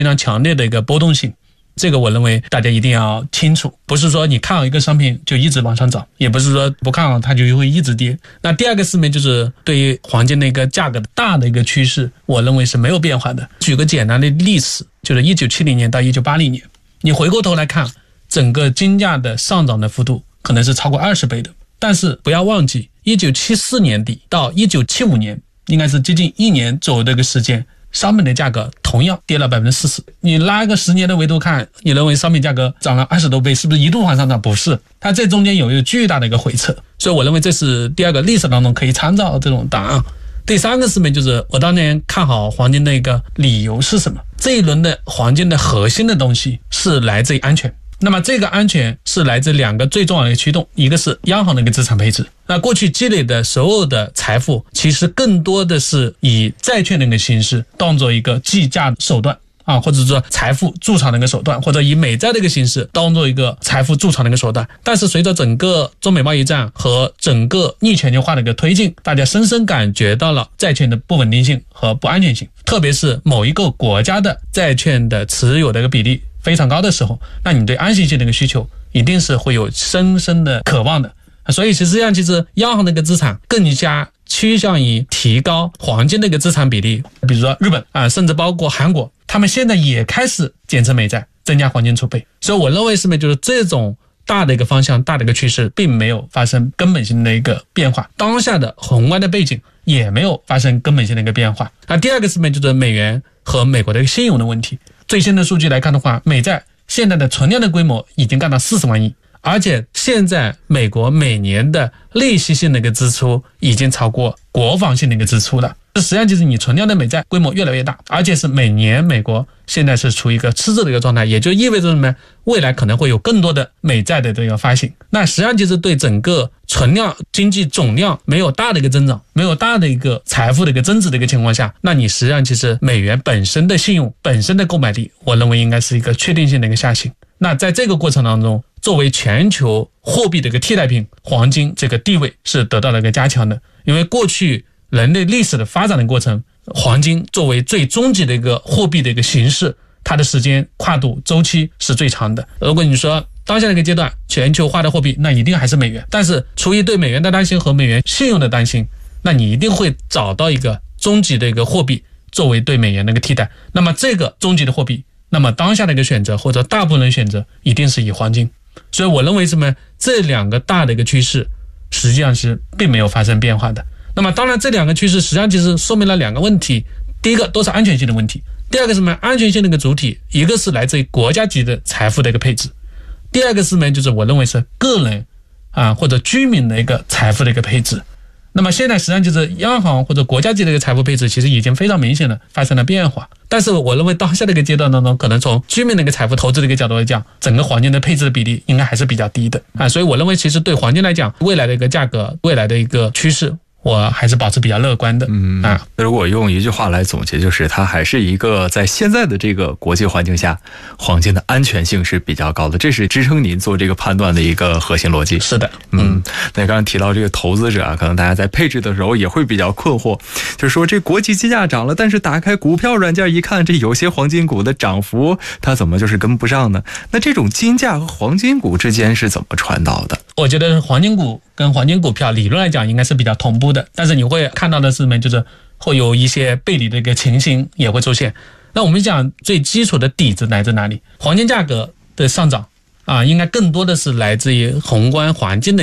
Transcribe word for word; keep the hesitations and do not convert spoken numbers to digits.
非常强烈的一个波动性。这个我认为大家一定要清楚，不是说你看好一个商品就一直往上涨，也不是说不看好它就会一直跌。那第二个思维就是对于黄金的一个价格大的一个趋势，我认为是没有变化的。举个简单的例子，就是一九七零年到一九八零年，你回过头来看，整个金价的上涨的幅度可能是超过二十倍的。但是不要忘记，一九七四年底到一九七五年，应该是接近一年左右的一个时间，商品的价格同样跌了 百分之四十。 你拉一个十年的维度看，你认为商品价格涨了二十多倍，是不是一度往上涨？不是，它这中间有一个巨大的一个回撤。所以我认为这是第二个历史当中可以参照这种答案。第三个思维就是我当年看好黄金的一个理由是什么？这一轮的黄金的核心的东西是来自于安全。那么这个安全是来自两个最重要的驱动，一个是央行的一个资产配置。那过去积累的所有的财富，其实更多的是以债券的一个形式当做一个计价手段啊，或者说财富筑藏的一个手段，或者以美债的一个形式当做一个财富筑藏的一个手段。但是随着整个中美贸易战和整个逆全球化的一个推进，大家深深感觉到了债券的不稳定性和不安全性，特别是某一个国家的债券的持有的一个比例非常高的时候，那你对安全性的一个需求一定是会有深深的渴望的。所以实际上其实央行的一个资产更加趋向于提高黄金的一个资产比例，比如说日本啊，甚至包括韩国，他们现在也开始减持美债，增加黄金储备。所以我认为是就是这种大的一个方向，大的一个趋势并没有发生根本性的一个变化，当下的宏观的背景也没有发生根本性的一个变化。那第二个是就是美元和美国的一个信用的问题。最新的数据来看的话，美债现在的存量的规模已经干到四十万亿，而且现在美国每年的利息性的一个支出已经超过国防性的一个支出了。这实际上就是你存量的美债规模越来越大，而且是每年美国现在是处于一个赤字的一个状态，也就意味着什么？未来可能会有更多的美债的这个发行。那实际上就是对整个存量经济总量没有大的一个增长，没有大的一个财富的一个增值的一个情况下，那你实际上其实美元本身的信用本身的购买力，我认为应该是一个确定性的一个下行。那在这个过程当中，作为全球货币的一个替代品，黄金这个地位是得到了一个加强的。因为过去人类历史的发展的过程，黄金作为最终极的一个货币的一个形式，它的时间跨度周期是最长的。如果你说当下的一个阶段全球化的货币，那一定还是美元，但是出于对美元的担心和美元信用的担心，那你一定会找到一个终极的一个货币作为对美元的一个替代。那么这个终极的货币，那么当下的一个选择或者大部分人选择一定是以黄金。所以我认为什么？这两个大的一个趋势实际上是并没有发生变化的。那么当然这两个趋势实际上其实说明了两个问题，第一个都是安全性的问题，第二个是什么？安全性的一个主体，一个是来自于国家级的财富的一个配置，第二个是呢就是我认为是个人啊或者居民的一个财富的一个配置。那么现在实际上就是央行或者国家级的一个财富配置其实已经非常明显的发生了变化，但是我认为当下的一个阶段当中，可能从居民的一个财富投资的一个角度来讲，整个黄金的配置的比例应该还是比较低的啊，所以我认为其实对黄金来讲，未来的一个价格，未来的一个趋势，我还是保持比较乐观的。 嗯啊，如果用一句话来总结，就是它还是一个在现在的这个国际环境下，黄金的安全性是比较高的，这是支撑您做这个判断的一个核心逻辑。 是的， 嗯，那刚刚提到这个投资者啊，可能大家在配置的时候也会比较困惑，就是说这国际金价涨了，但是打开股票软件一看，这有些黄金股的涨幅它怎么就是跟不上呢？那这种金价和黄金股之间是怎么传导的？ 我觉得黄金股跟黄金股票理论来讲应该是比较同步的，但是你会看到的是呢，就是会有一些背离的一个情形也会出现。那我们讲最基础的底子来自哪里？黄金价格的上涨啊，应该更多的是来自于宏观环境的